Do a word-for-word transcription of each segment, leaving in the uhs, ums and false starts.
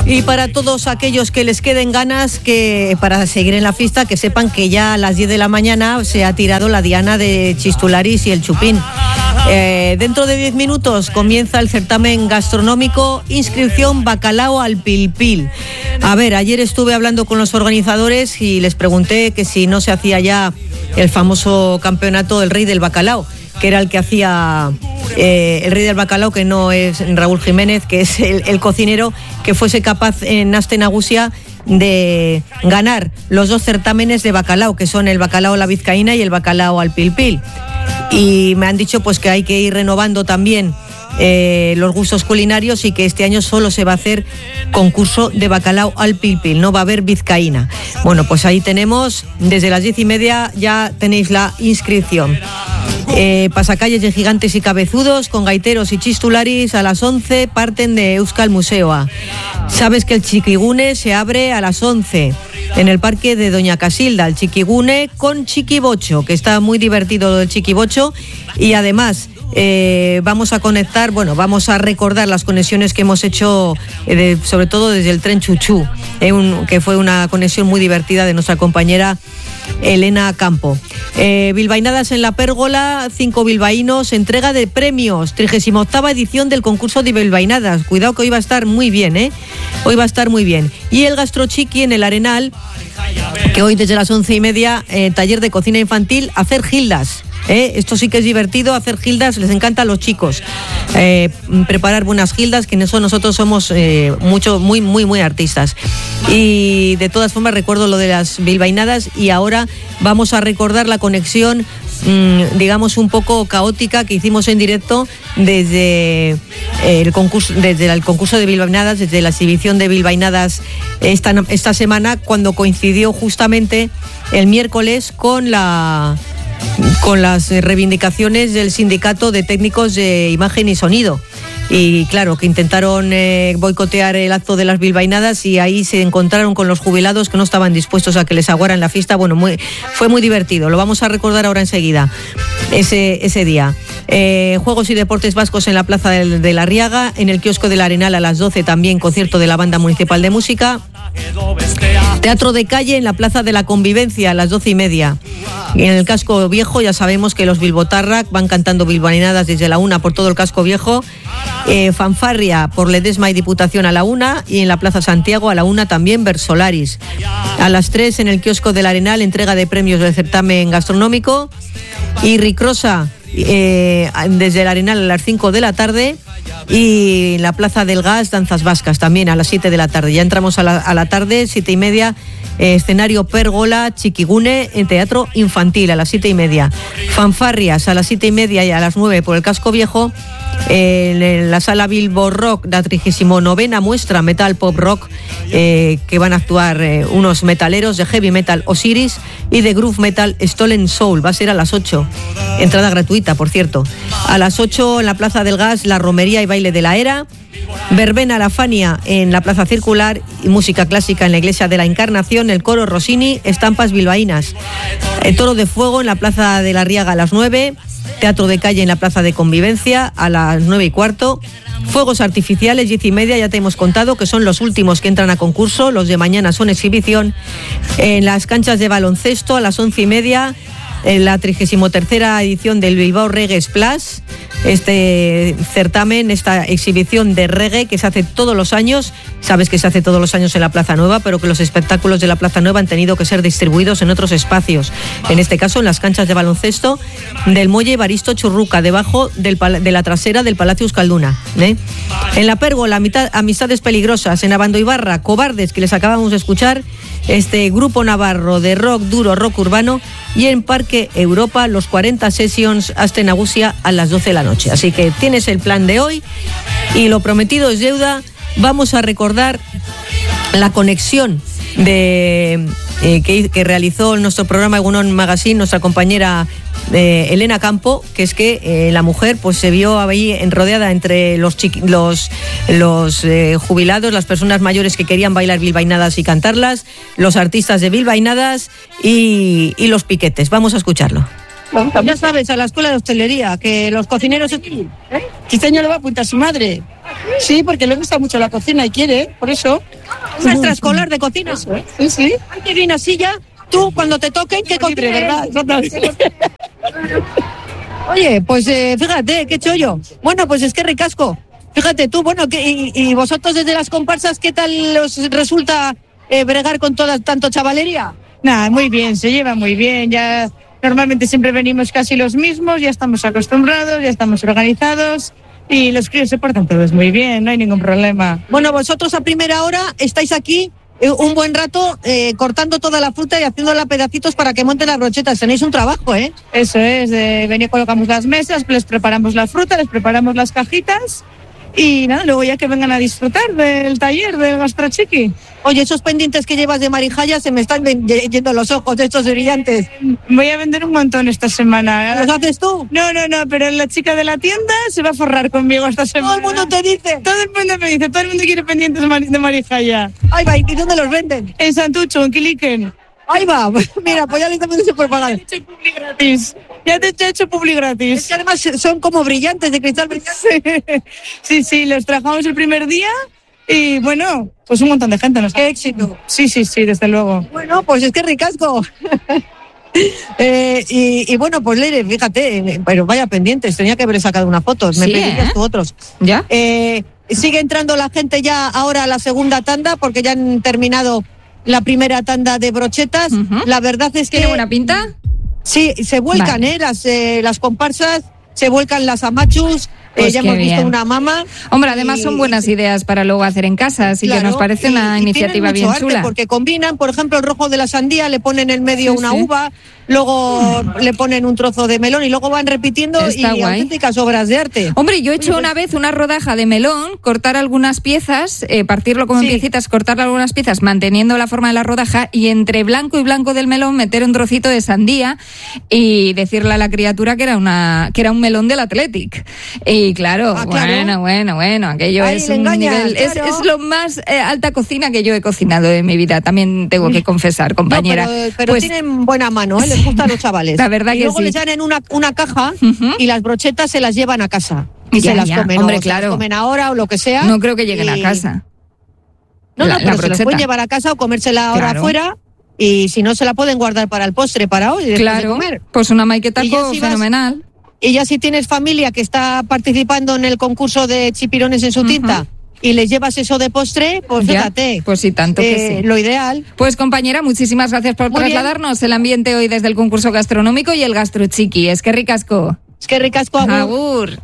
Y para todos aquellos que les queden ganas que para seguir en la fiesta, que sepan que ya a las diez de la mañana se ha tirado la diana de Chistularis y el Chupín. Eh, dentro de diez minutos comienza el certamen gastronómico, inscripción bacalao al Pil Pil. A ver, ayer estuve hablando con los organizadores y les pregunté que si no se hacía ya el famoso campeonato del Rey del Bacalao, que era el que hacía eh, el Rey del Bacalao, que no es Raúl Jiménez, que es el, el cocinero que fuese capaz en Aste Nagusia de ganar los dos certámenes de bacalao, que son el bacalao a la vizcaína y el bacalao al Pil Pil. Y me han dicho pues que hay que ir renovando también eh, los gustos culinarios y que este año solo se va a hacer concurso de bacalao al Pil Pil, no va a haber vizcaína. Bueno, pues ahí tenemos, desde las diez y media ya tenéis la inscripción. Eh, pasacalles de gigantes y cabezudos con gaiteros y chistularis a las once parten de Euskal Museoa. Sabes que el Chiquigune se abre a las once en el parque de Doña Casilda, el Chiquigune con Chiquibocho, que está muy divertido el Chiquibocho, y además eh, vamos a conectar, bueno, vamos a recordar las conexiones que hemos hecho, eh, de, sobre todo desde el tren Chuchú, eh, un, que fue una conexión muy divertida de nuestra compañera Elena Campo. Eh, bilbainadas en la Pérgola, cinco bilbaínos, entrega de premios, trigésima octava edición del concurso de bilbainadas. Cuidado que hoy va a estar muy bien, ¿eh? Hoy va a estar muy bien. Y el Gastrochiqui en el Arenal, que hoy desde las once y media, eh, taller de cocina infantil, hacer gildas. ¿Eh? Esto sí que es divertido, hacer gildas, les encanta a los chicos, eh, preparar buenas gildas, que en eso nosotros somos eh, mucho, muy, muy, muy artistas. Y de todas formas recuerdo lo de las bilbainadas, y ahora vamos a recordar la conexión, mmm, digamos un poco caótica, que hicimos en directo desde el concurso, desde el concurso de bilbainadas, desde la exhibición de bilbainadas esta, esta semana, cuando coincidió justamente el miércoles con la con las reivindicaciones del Sindicato de Técnicos de Imagen y Sonido. Y claro, que intentaron eh, boicotear el acto de las bilbainadas, y ahí se encontraron con los jubilados que no estaban dispuestos a que les aguaran la fiesta. Bueno, muy, fue muy divertido, lo vamos a recordar ahora enseguida, ese, ese día. Eh, Juegos y Deportes Vascos en la Plaza de, de la Riaga, en el kiosco del Arenal a las doce también concierto de la Banda Municipal de Música. Teatro de calle en la Plaza de la Convivencia a las doce y media. Y en el casco viejo ya sabemos que los bilbotarrak van cantando bilbainadas desde la una por todo el casco viejo. Eh, fanfarria por Ledesma y Diputación a la una, y en la Plaza Santiago a la una también Versolaris. A las tres en el kiosco del Arenal, entrega de premios del certamen gastronómico. Y Ricrosa eh, desde el Arenal a las cinco de la tarde. Y en la Plaza del Gas, danzas vascas también a las siete de la tarde. Ya entramos a la, a la tarde, siete y media, eh, escenario Pérgola, Chiquigune, en teatro infantil a las siete y media. Fanfarrias a las siete y media y a las nueve por el casco viejo. En, en la sala Bilbo Rock, la trigésima novena muestra Metal Pop Rock, eh, que van a actuar eh, unos metaleros de Heavy Metal Osiris y de Groove Metal Stolen Soul. Va a ser a las ocho, entrada gratuita, por cierto. A las ocho en la Plaza del Gas, la romería y baile de la era. Verbena la Fania en la Plaza Circular, y música clásica en la Iglesia de la Encarnación, el coro Rossini, estampas bilbaínas. El Toro de Fuego en la Plaza de la Riaga a las nueve. Teatro de calle en la Plaza de Convivencia a las nueve y cuarto. Fuegos artificiales, diez y media, ya te hemos contado que son los últimos que entran a concurso. Los de mañana son exhibición. En las canchas de baloncesto a las once y media, en la trigésima tercera edición del Bilbao Reggae Splash, este certamen, esta exhibición de reggae que se hace todos los años. Sabes que se hace todos los años en la Plaza Nueva, pero que los espectáculos de la Plaza Nueva han tenido que ser distribuidos en otros espacios. En este caso, en las canchas de baloncesto del Muelle Baristo Churruca, debajo del, de la trasera del Palacio Euskalduna. ¿eh? En la Pérgola, mitad, Amistades Peligrosas. En Abandoibarra, Cobardes, que les acabamos de escuchar, este grupo navarro de rock duro, rock urbano. Y en Parque Europa, los cuarenta Sessions Aste Nagusia a las doce de la noche. Así que tienes el plan de hoy, y lo prometido es deuda. Vamos a recordar la conexión de eh, que, que realizó nuestro programa Egunon Magazine nuestra compañera eh, Elena Campo, que es que eh, la mujer pues se vio ahí rodeada entre los chiqui, los, los eh, jubilados, las personas mayores que querían bailar bilbainadas y cantarlas, los artistas de bilbainadas y, y los piquetes. Vamos a escucharlo. Ya sabes, a la escuela de hostelería, que los cocineros... ¿Eh? Este año le va a apuntar su madre. Sí, porque le gusta mucho la cocina y quiere, por eso. ¿Una extraescolar de cocina? Eso, ¿eh? Sí, sí. Ay, qué bien, así ya. Tú, cuando te toquen, que Libre, ¿verdad? Oye, pues eh, fíjate, qué chollo. Bueno, pues es que ricasco. Fíjate tú, bueno, que, y, y vosotros desde las comparsas, ¿qué tal os resulta eh, bregar con toda tanto chavalería? Nada, muy bien, se lleva muy bien. Ya normalmente siempre venimos casi los mismos, ya estamos acostumbrados, ya estamos organizados y los críos se portan todos muy bien, no hay ningún problema. Bueno, vosotros a primera hora estáis aquí eh, un buen rato eh, cortando toda la fruta y haciéndola pedacitos para que monten las brochetas. Tenéis un trabajo, ¿eh? Eso es, de venir, colocamos las mesas, les preparamos la fruta, les preparamos las cajitas. Y nada, luego ya que vengan a disfrutar del taller del gastrochiqui. Oye, esos pendientes que llevas de Marijaya se me están yendo los ojos de estos brillantes. Voy a vender un montón esta semana. ¿Los haces tú? No, no, no, pero la chica de la tienda se va a forrar conmigo esta semana. Todo el mundo te dice. Todo el mundo me dice, todo el mundo quiere pendientes de Marijaya. Ahí va, ¿y dónde los venden? En Santucho, en Quiliquen. Ahí va, mira, pues ya le estamos diciendo por pagar. Ya te he hecho publi gratis. Ya te he hecho publi gratis. Es que además son como brillantes, de cristal brillante. Sí, sí, los trabajamos el primer día y bueno, pues un montón de gente nos... ¡Qué éxito! Sí, sí, sí, desde luego. Bueno, pues es que ricasco. eh, y, y bueno, pues Leire, fíjate, pero vaya pendientes, tenía que haber sacado unas fotos, me sí, pedirías ¿eh? tú otros. ¿Ya? Eh, sigue entrando la gente ya ahora a la segunda tanda porque ya han terminado la primera tanda de brochetas. Uh-huh. La verdad es que... ¿Tiene buena pinta? Sí, se vuelcan, vale. ¿eh? Las, eh, las comparsas, se vuelcan las amachus. Pues eh, ya hemos bien. visto una mama. Hombre, además y, son buenas ideas para luego hacer en casa, así claro, que nos parece una y, iniciativa y bien arte chula. Porque combinan, por ejemplo, el rojo de la sandía, le ponen en medio sí, una sí. uva, luego mm. le ponen un trozo de melón y luego van repitiendo. Está y guay. Auténticas obras de arte. Hombre, yo he hecho Oye, una pues... vez una rodaja de melón, cortar algunas piezas, eh, partirlo como sí. en piecitas, cortar algunas piezas, manteniendo la forma de la rodaja y entre blanco y blanco del melón meter un trocito de sandía y decirle a la criatura que era una que era un melón del Athletic. Y claro, ah, claro. Bueno, bueno, bueno, aquello Ahí es un engañas, nivel, claro. es, es lo más eh, alta cocina que yo he cocinado en mi vida, también tengo que confesar, compañera. No, pero pero pues, tienen buena mano, ¿eh? Les gustan los chavales. La verdad y que luego sí. les dan en una, una caja uh-huh. y las brochetas se las llevan a casa. Y ya, se las ya. comen, Hombre, o claro. se las comen ahora o lo que sea. No creo que lleguen y... a casa. No, la, no, pero la se las pueden llevar a casa o comérsela ahora claro. afuera. Y si no, se la pueden guardar para el postre, para hoy, después claro. de comer. Pues una maiquetaco si fenomenal. Vas... Y ya si tienes familia que está participando en el concurso de chipirones en su uh-huh. tinta y les llevas eso de postre, pues ya, fíjate. Pues sí, tanto eh, que sí. Lo ideal. Pues compañera, muchísimas gracias por Muy trasladarnos bien. El ambiente hoy desde el concurso gastronómico y el gastrochiqui. Es que ricasco. Es que ricasco, agur. Agur.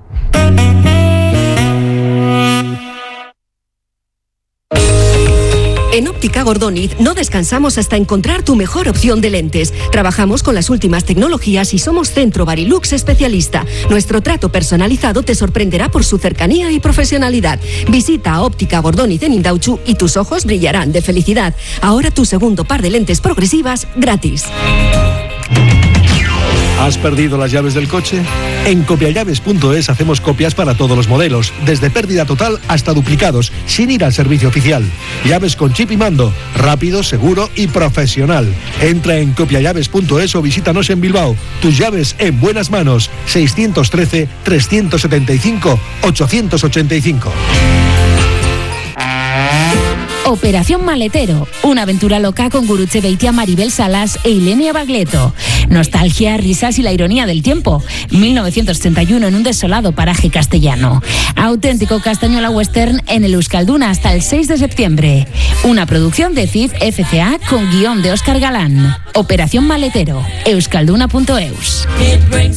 En Óptica Gordoniz no descansamos hasta encontrar tu mejor opción de lentes. Trabajamos con las últimas tecnologías y somos Centro Barilux especialista. Nuestro trato personalizado te sorprenderá por su cercanía y profesionalidad. Visita a Óptica Gordoniz en Indautxu y tus ojos brillarán de felicidad. Ahora tu segundo par de lentes progresivas gratis. ¿Has perdido las llaves del coche? En copiallaves punto es hacemos copias para todos los modelos, desde pérdida total hasta duplicados, sin ir al servicio oficial. Llaves con chip y mando, rápido, seguro y profesional. Entra en copiallaves punto es o visítanos en Bilbao. Tus llaves en buenas manos. seiscientos trece, trescientos setenta y cinco, ochocientos ochenta y cinco. Operación Maletero, una aventura loca con Gurutze Beitia, Maribel Salas e Ilenia Bagleto. Nostalgia, risas y la ironía del tiempo. mil novecientos setenta y uno en un desolado paraje castellano. Auténtico castañuela western en el Euskalduna hasta el seis de septiembre. Una producción de C I F F C A con guión de Óscar Galán. Operación Maletero, euskalduna punto eus.